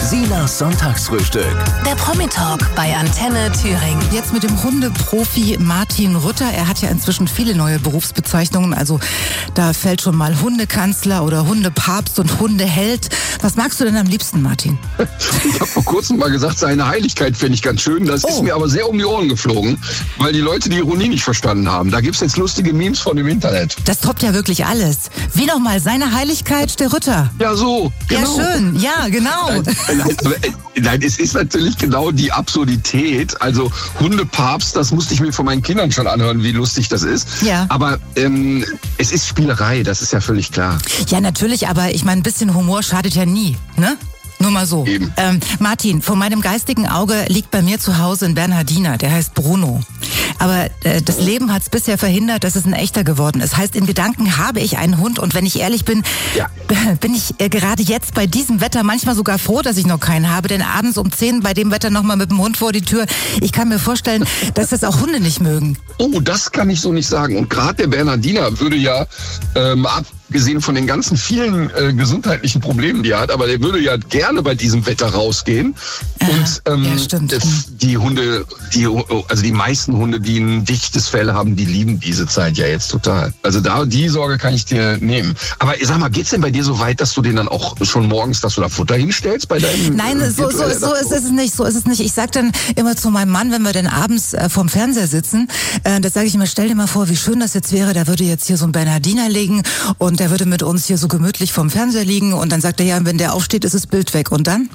Silas Sonntagsfrühstück. Der Promi-Talk bei Antenne Thüringen. Jetzt mit dem Hundeprofi Martin Rütter. Er hat ja inzwischen viele neue Berufsbezeichnungen. Also da fällt schon mal Hundekanzler oder Hundepapst und Hundeheld. Was magst du denn am liebsten, Martin? Ich habe vor kurzem mal gesagt, seine Heiligkeit finde ich ganz schön. Das ist mir aber sehr um die Ohren geflogen, weil die Leute die Ironie nicht verstanden haben. Da gibt's jetzt lustige Memes von dem Internet. Das toppt ja wirklich alles. Wie nochmal? Seine Heiligkeit, der Rütter. Ja, so. Genau. Ja, schön. Ja, genau. Nein, es ist natürlich genau die Absurdität. Also Hundepapst, das musste ich mir von meinen Kindern schon anhören, wie lustig das ist. Ja. Aber es ist Spielerei, das ist ja völlig klar. Ja, natürlich, aber ich meine, ein bisschen Humor schadet ja nie, ne? Nur mal so. Eben. Martin, vor meinem geistigen Auge liegt bei mir zu Hause ein Bernhardiner, der heißt Bruno. Aber das Leben hat es bisher verhindert, dass es ein echter geworden ist. Heißt, in Gedanken habe ich einen Hund und wenn ich ehrlich bin, bin ich gerade jetzt bei diesem Wetter manchmal sogar froh, dass ich noch keinen habe, denn abends um 10 bei dem Wetter nochmal mit dem Hund vor die Tür. Ich kann mir vorstellen, dass das auch Hunde nicht mögen. Oh, das kann ich so nicht sagen. Und gerade der Bernhardiner würde ja, abgesehen von den ganzen vielen gesundheitlichen Problemen, die er hat, aber der würde ja gerne bei diesem Wetter rausgehen. Und ja, stimmt. die Hunde, also die meisten Hunde, die ein dichtes Fell haben, die lieben diese Zeit ja jetzt total. Also die Sorge kann ich dir nehmen. Aber sag mal, geht's denn bei dir so weit, dass du den dann auch schon morgens, dass du da Futter hinstellst bei deinem? Nein, so ist es nicht. So ist es nicht. Ich sag dann immer zu meinem Mann, wenn wir dann abends vorm Fernseher sitzen, das sage ich immer, stell dir mal vor, wie schön das jetzt wäre, da würde jetzt hier so ein Bernhardiner liegen und der würde mit uns hier so gemütlich vorm Fernseher liegen und dann sagt er, ja, wenn der aufsteht, ist das Bild weg. Und dann?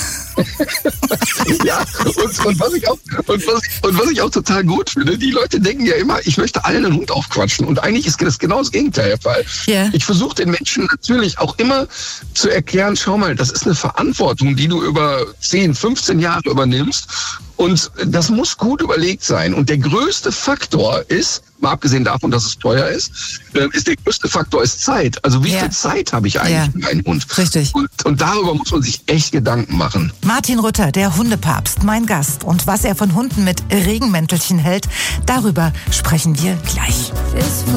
Ja, und was ich auch total gut finde, die Leute denken ja immer, ich möchte allen einen Hund aufquatschen. Und eigentlich ist das genau das Gegenteil der Fall. Yeah. Ich versuche den Menschen natürlich auch immer zu erklären, schau mal, das ist eine Verantwortung, die du über 10, 15 Jahre übernimmst. Und das muss gut überlegt sein. Und der größte Faktor ist, mal abgesehen davon, dass es teuer ist, der größte Faktor ist Zeit. Also wie viel Zeit habe ich eigentlich mit einem Hund? Richtig. Und darüber muss man sich echt Gedanken machen. Martin Rütter, der Hundepapst, mein Gast. Und was er von Hunden mit Regenmäntelchen hält, darüber sprechen wir gleich.